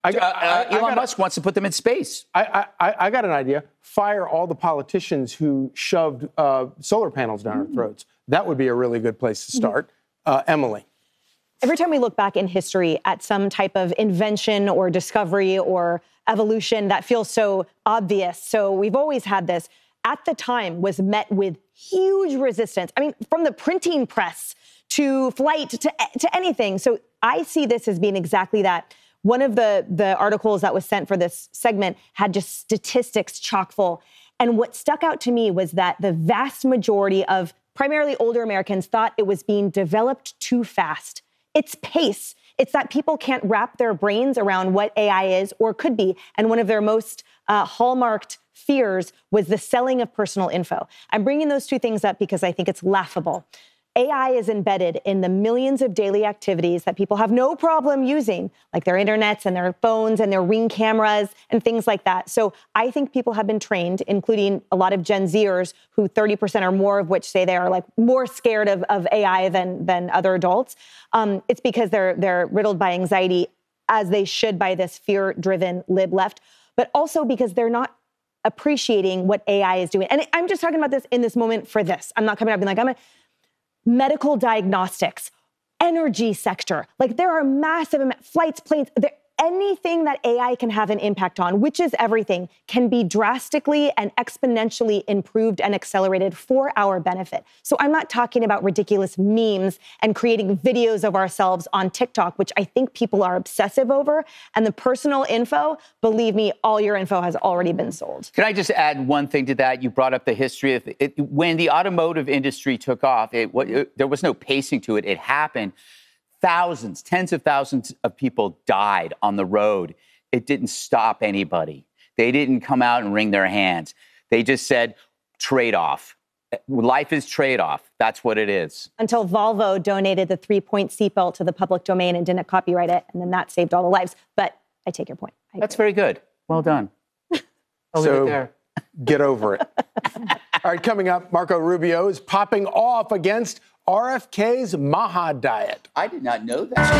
Elon Musk wants to put them in space. I got an idea. Fire all the politicians who shoved solar panels down our throats. That would be a really good place to start. Emily. Every time we look back in history at some type of invention or discovery or evolution that feels so obvious, so we've always had this, at the time was met with huge resistance. I mean, from the printing press to flight to anything. So I see this as being exactly that. One of the articles that was sent for this segment had just statistics chock full. And what stuck out to me was that the vast majority of primarily older Americans thought it was being developed too fast. It's pace. It's that people can't wrap their brains around what AI is or could be. And one of their most hallmarked fears was the selling of personal info. I'm bringing those two things up because I think it's laughable. AI is embedded in the millions of daily activities that people have no problem using, like their internets and their phones and their Ring cameras and things like that. So I think people have been trained, including a lot of Gen Zers, who 30% or more of which say they are like more scared of AI than other adults. It's because they're riddled by anxiety, as they should by this fear-driven lib left, but also because they're not appreciating what AI is doing. And I'm just talking about this in this moment for this. I'm not coming up and like, medical diagnostics, energy sector. Like there are massive flights, planes, anything that AI can have an impact on, which is everything, can be drastically and exponentially improved and accelerated for our benefit. So I'm not talking about ridiculous memes and creating videos of ourselves on TikTok, which I think people are obsessive over. And the personal info, believe me, all your info has already been sold. Can I just add one thing to that? You brought up the history of it. When the automotive industry took off, there was no pacing to it. It happened. Thousands, tens of thousands of people died on the road. It didn't stop anybody. They didn't come out and wring their hands. They just said, trade-off. Life is trade-off. That's what it is. Until Volvo donated the 3-point seatbelt to the public domain and didn't copyright it, and then that saved all the lives. But I take your point. That's very good. Well done. I'll leave it there. Get over it. All right, coming up, Marco Rubio is popping off against RFK's Maha diet. I did not know that.